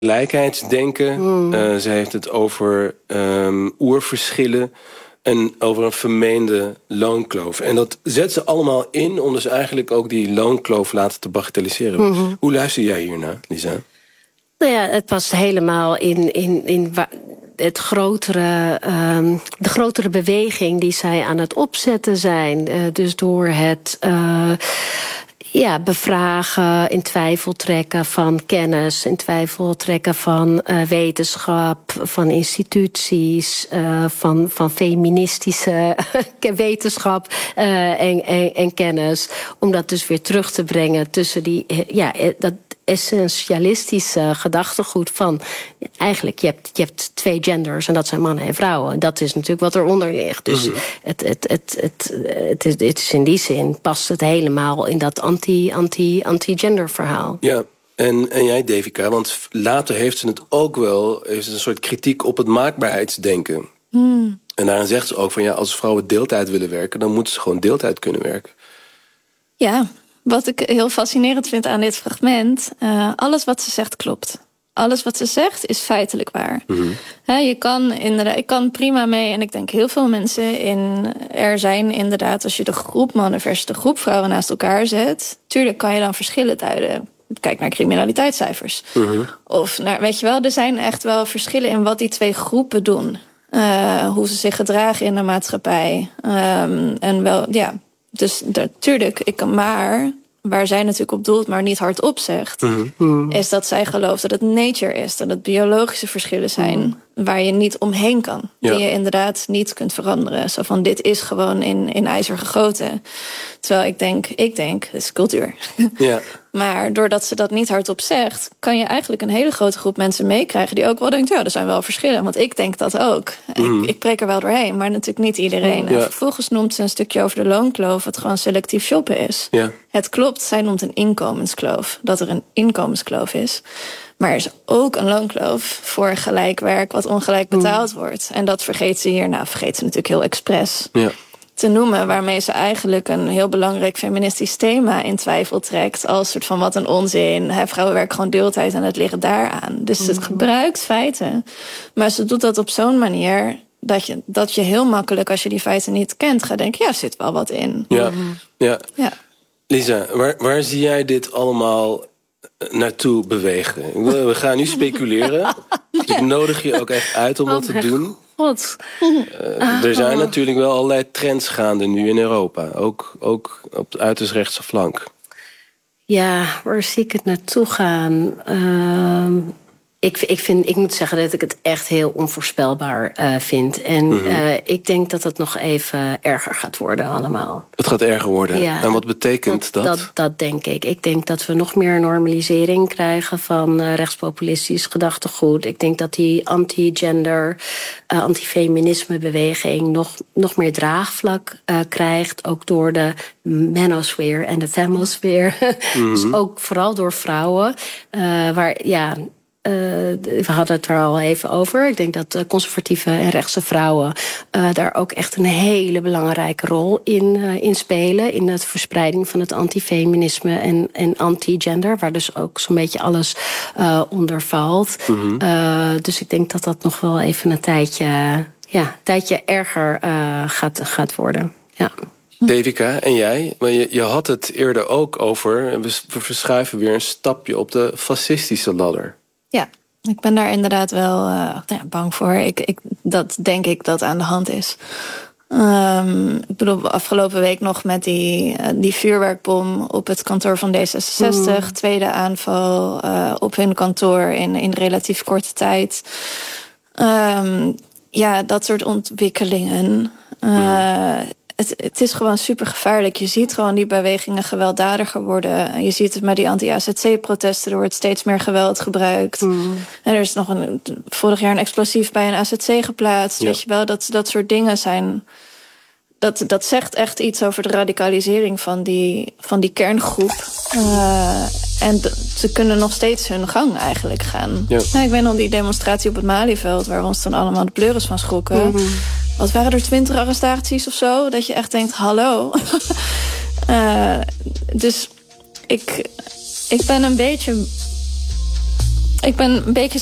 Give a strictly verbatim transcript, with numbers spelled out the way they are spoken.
gelijkheidsdenken. Mm. Uh, ze heeft het over um, oerverschillen. En over een vermeende loonkloof. En dat zet ze allemaal in om dus eigenlijk ook die loonkloof laten te bagatelliseren. Mm-hmm. Hoe luister jij hiernaar, Lisa? Nou ja, het past helemaal in, in, in het grotere, um, de grotere beweging die zij aan het opzetten zijn. Uh, dus door het uh, ja, bevragen, in twijfel trekken van kennis, in twijfel trekken van uh, wetenschap, van instituties, uh, van, van feministische wetenschap uh, en, en, en kennis. Om dat dus weer terug te brengen tussen die, ja, dat essentialistische gedachtegoed van eigenlijk, je hebt, je hebt twee genders en dat zijn mannen en vrouwen. Dat is natuurlijk wat eronder ligt. Dus mm-hmm. het, het, het, het, het, is, het is in die zin past het helemaal in dat anti, anti, anti-gender verhaal. Ja, en, en jij, Devika, want later heeft ze het ook wel, heeft ze een soort kritiek op het maakbaarheidsdenken. Mm. En daarin zegt ze ook van ja, als vrouwen deeltijd willen werken, dan moeten ze gewoon deeltijd kunnen werken. Ja. Wat ik heel fascinerend vind aan dit fragment, uh, alles wat ze zegt klopt. Alles wat ze zegt is feitelijk waar. Mm-hmm. He, je kan inderdaad, ik kan prima mee, en ik denk heel veel mensen in. Er zijn inderdaad, als je de groep mannen versus de groep vrouwen naast elkaar zet, tuurlijk kan je dan verschillen duiden. Kijk naar criminaliteitscijfers. Mm-hmm. Of naar, weet je wel, er zijn echt wel verschillen in wat die twee groepen doen. Uh, hoe ze zich gedragen in de maatschappij. Um, en wel, ja. Dus natuurlijk, ik kan maar, waar zij natuurlijk op doelt, maar niet hardop zegt, mm-hmm. is dat zij gelooft dat het nature is, dat het biologische verschillen zijn, mm. waar je niet omheen kan. Ja. Die je inderdaad niet kunt veranderen. Zo van, dit is gewoon in, in ijzer gegoten. Terwijl ik denk, ik denk, het is cultuur. Ja. Maar doordat ze dat niet hardop zegt, kan je eigenlijk een hele grote groep mensen meekrijgen die ook wel denkt, ja, er zijn wel verschillen. Want ik denk dat ook. Mm. Ik, ik preek er wel doorheen, maar natuurlijk niet iedereen. Ja. En vervolgens noemt ze een stukje over de loonkloof, wat gewoon selectief shoppen is. Ja. Het klopt, zij noemt een inkomenskloof. Dat er een inkomenskloof is. Maar er is ook een loonkloof voor gelijk werk wat ongelijk betaald mm. wordt. En dat vergeet ze hier, nou vergeet ze natuurlijk heel expres. Ja. Te noemen, waarmee ze eigenlijk een heel belangrijk feministisch thema in twijfel trekt. Als soort van wat een onzin. Hè, vrouwen werken gewoon deeltijd en het ligt daaraan. Dus mm-hmm. het gebruikt feiten. Maar ze doet dat op zo'n manier dat je, dat je heel makkelijk, als je die feiten niet kent, gaat denken, ja, er zit wel wat in. Ja, mm-hmm. ja. ja. Lisa, waar, waar zie jij dit allemaal naartoe bewegen? We gaan nu speculeren. Ja. Dus ik nodig je ook echt uit om oh, dat te doen. God. Uh, er zijn natuurlijk wel allerlei trends gaande nu in Europa. Ook, ook op de uiterst rechtse flank. Ja, waar zie ik het naartoe gaan? Uh, ik, ik, vind, ik moet zeggen dat ik het echt heel onvoorspelbaar uh, vind. En mm-hmm. uh, ik denk dat het nog even erger gaat worden allemaal. Het gaat erger worden? Ja, en wat betekent dat? Dat, dat? Dat denk ik. Ik denk dat we nog meer normalisering krijgen van uh, rechtspopulistisch gedachtegoed. Ik denk dat die anti-gender, uh, anti-feminisme beweging nog, nog meer draagvlak uh, krijgt. Ook door de manosfeer en de femosfeer. Mm-hmm. Dus ook vooral door vrouwen. Uh, waar, ja... Uh, we hadden het er al even over. Ik denk dat conservatieve en rechtse vrouwen uh, daar ook echt een hele belangrijke rol in, uh, in spelen. In de verspreiding van het antifeminisme en, en anti-gender. Waar dus ook zo'n beetje alles uh, onder valt. Mm-hmm. Uh, dus ik denk dat dat nog wel even een tijdje, ja, een tijdje erger uh, gaat, gaat worden. Ja. Devika, en jij? Maar je, je had het eerder ook over, we, we verschuiven weer een stapje op de fascistische ladder. Ja, ik ben daar inderdaad wel uh, ja, bang voor. Ik, ik, dat denk ik dat aan de hand is. Um, ik bedoel, afgelopen week nog met die, uh, die vuurwerkbom op het kantoor van D zesenzestig. Mm. Tweede aanval uh, op hun kantoor in, in relatief korte tijd. Um, ja, dat soort ontwikkelingen. Uh, mm. Het, het is gewoon super gevaarlijk. Je ziet gewoon die bewegingen gewelddadiger worden. Je ziet het met die anti-A Z C-protesten. Er wordt steeds meer geweld gebruikt. Mm. En er is nog een, vorig jaar een explosief bij een A Z C geplaatst. Ja. Weet je wel, dat, dat soort dingen zijn... Dat, dat zegt echt iets over de radicalisering van die, van die kerngroep. Uh, en d- ze kunnen nog steeds hun gang eigenlijk gaan. Ja. Nou, ik weet nog die demonstratie op het Malieveld... waar we ons dan allemaal de pleuris van schrokken. Mm-hmm. Wat waren er twintig arrestaties of zo? Dat je echt denkt, hallo. uh, dus ik, ik ben een beetje... Ik ben een beetje